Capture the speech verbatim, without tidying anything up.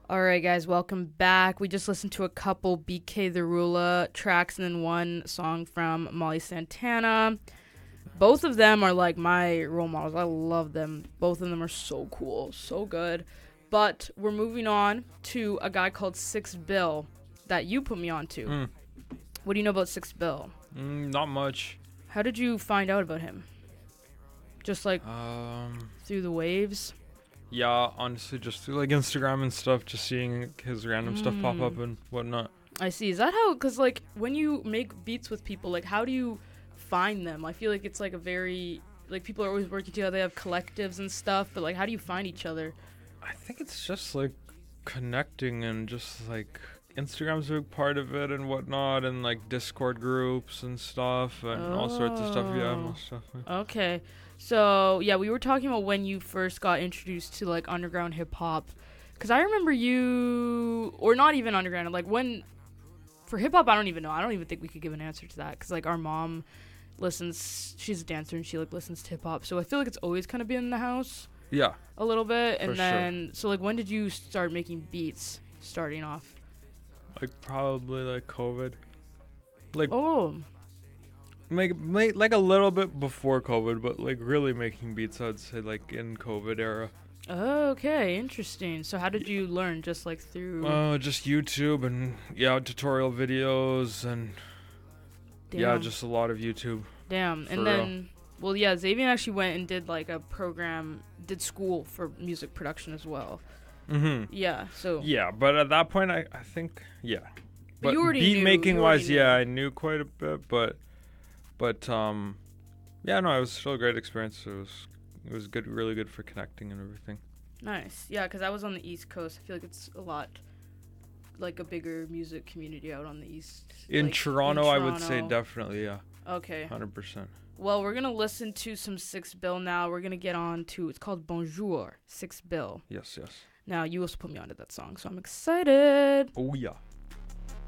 All right, guys, welcome back. We just listened to a couple B K the Rula tracks and then one song from Molly Santana. Both of them are like my role models. I love them. Both of them are so cool, so good. But we're moving on to a guy called Six Bill that you put me on to. Mm. What do you know about Six Bill? Mm, not much. How did you find out about him? Just like Um, through the waves? yeah, honestly, just through like Instagram and stuff, just seeing his random stuff pop up Mm. and whatnot. I see. Is that how? Because like when you make beats with people, like how do you find them? I feel like it's like a very like people are always working together. They have collectives and stuff, but like how do you find each other? I think it's just like connecting and just like Instagram's a big part of it and whatnot, and like Discord groups and stuff and all sorts of stuff. Yeah, Oh. most stuff. Yeah. Okay. So yeah, we were talking about when you first got introduced to like underground hip hop, because I remember you, or not even underground, like when for hip hop, I don't even know. I don't even think we could give an answer to that, because like our mom listens. She's a dancer and she like listens to hip hop, so I feel like it's always kind of been in the house Yeah, a little bit. And For then so like when did you start making beats? Starting off. like probably like COVID. Like Oh. make, make like a little bit before COVID, but like really making beats, I'd say like in COVID era. Okay, interesting. So how did you learn? Just like through Uh, just YouTube and yeah, tutorial videos and damn. yeah, just a lot of YouTube. damn. for And real. then well yeah, Xavier actually went and did like a program, did school for music production as well. Mm-hmm. Yeah. So Yeah, but at that point, I, I think yeah. But you already beat knew- making you already wise, knew. yeah, I knew quite a bit, but but um, yeah, no, it was still a great experience. It was it was good, really good for connecting and everything. nice. Yeah, because I was on the East Coast. I feel like it's a lot like a bigger music community out on the East. In like, Toronto, I would say Toronto. definitely, yeah, Okay. hundred percent. Well, we're gonna listen to some Six Bill now. We're gonna get on to it's called Bonjour, Six Bill. Yes, yes. Now you also put me onto that song, so I'm excited. Oh yeah.